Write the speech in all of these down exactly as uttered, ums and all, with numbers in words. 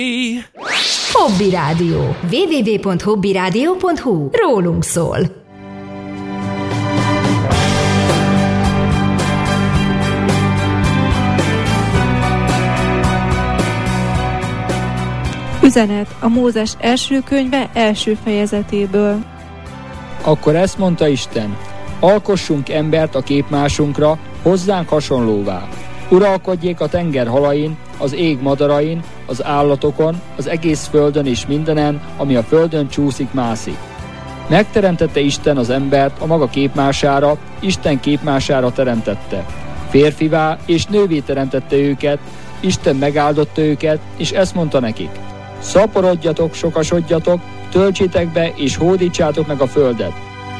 Hobby Rádió. double-u double-u double-u pont hobby rádió pont hu. Rólunk szól. Üzenet a Mózes első könyve első fejezetéből. Akkor ezt mondta Isten: alkossunk embert a képmásunkra, hozzánk hasonlóvá. Uralkodjék a tenger halain, az ég madarain, az állatokon, az egész földön és mindenen, ami a földön csúszik, mászik. Megteremtette Isten az embert a maga képmására, Isten képmására teremtette. Férfivá és nővé teremtette őket, Isten megáldotta őket, és ezt mondta nekik: szaporodjatok, sokasodjatok, töltsétek be és hódítsátok meg a földet.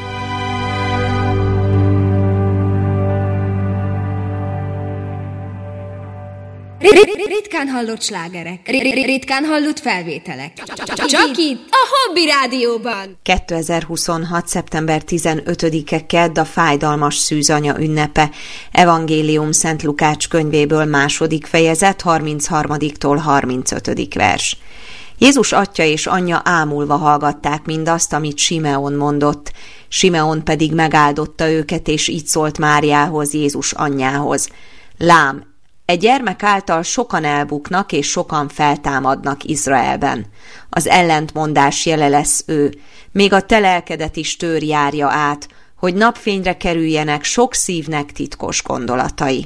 Ritkán hallott slágerek, ritkán hallott felvételek. Csak itt, a Hobby Rádióban. kétezer-huszonhat. szeptember tizenötödike kedd, a fájdalmas szűzanya ünnepe. Evangélium Szent Lukács könyvéből, második fejezet, harmincharmadiktól harmincötödik vers. Jézus atya és anyja ámulva hallgatták mindazt, amit Simeon mondott. Simeon pedig megáldotta őket, és így szólt Máriához, Jézus anyjához: lám, egy gyermek által sokan elbuknak, és sokan feltámadnak Izraelben. Az ellentmondás jele lesz ő, még a te lelkedet is tör járja át, hogy napfényre kerüljenek sok szívnek titkos gondolatai.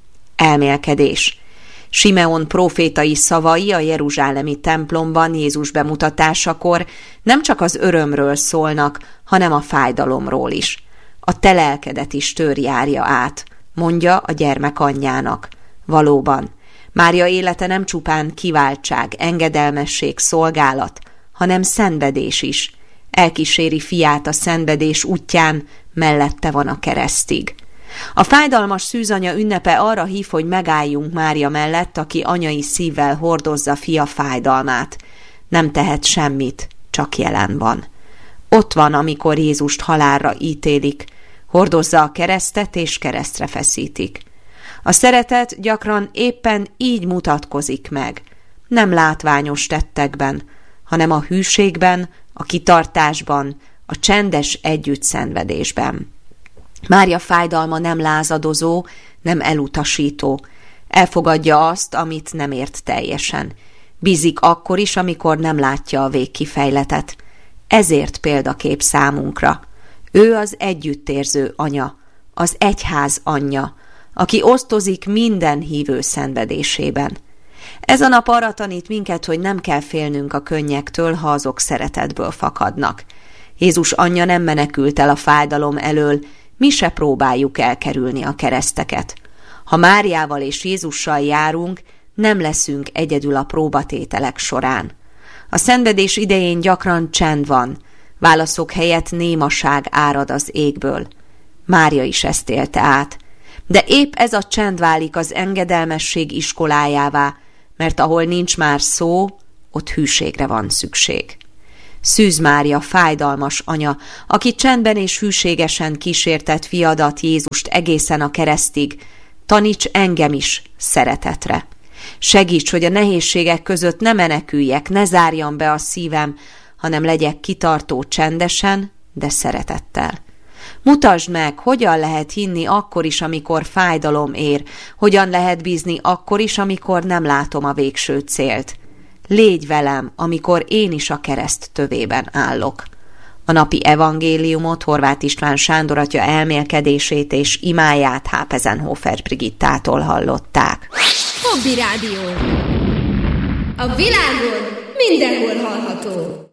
Elmélkedés. Simeon prófétai szavai a jeruzsálemi templomban Jézus bemutatásakor nem csak az örömről szólnak, hanem a fájdalomról is. A te lelkedet is tör járja át, mondja a gyermek anyjának. Valóban, Mária élete nem csupán kiváltság, engedelmesség, szolgálat, hanem szenvedés is. Elkíséri fiát a szenvedés útján, mellette van a keresztig. A fájdalmas szűzanya ünnepe arra hív, hogy megálljunk Mária mellett, aki anyai szívvel hordozza fia fájdalmát. Nem tehet semmit, csak jelen van. Ott van, amikor Jézust halálra ítélik, hordozza a keresztet és keresztre feszítik. A szeretet gyakran éppen így mutatkozik meg, nem látványos tettekben, hanem a hűségben, a kitartásban, a csendes együttszenvedésben. Mária fájdalma nem lázadozó, nem elutasító. Elfogadja azt, amit nem ért teljesen. Bízik akkor is, amikor nem látja a végkifejletet. Ezért példakép számunkra. Ő az együttérző anya, az egyház anyja, aki osztozik minden hívő szenvedésében. Ez a nap arra tanít minket, hogy nem kell félnünk a könnyektől, ha azok szeretetből fakadnak. Jézus anyja nem menekült el a fájdalom elől, mi se próbáljuk elkerülni a kereszteket. Ha Máriával és Jézussal járunk, nem leszünk egyedül a próbatételek során. A szenvedés idején gyakran csend van, válaszok helyett némaság árad az égből. Mária is ezt élte át. De épp ez a csend válik az engedelmesség iskolájává, mert ahol nincs már szó, ott hűségre van szükség. Szűz Mária fájdalmas anya, aki csendben és hűségesen kísértett fiadat, Jézust egészen a keresztig, taníts engem is szeretetre. Segíts, hogy a nehézségek között ne meneküljek, ne zárjam be a szívem, hanem legyek kitartó csendesen, de szeretettel. Mutasd meg, hogyan lehet hinni akkor is, amikor fájdalom ér, hogyan lehet bízni akkor is, amikor nem látom a végső célt. Légy velem, amikor én is a kereszt tövében állok. A napi evangéliumot Horváth István Sándor atya elmélkedését és imáját Hápezenhofer Brigittától hallották. Hobby Rádió. A világon mindenhol hallható.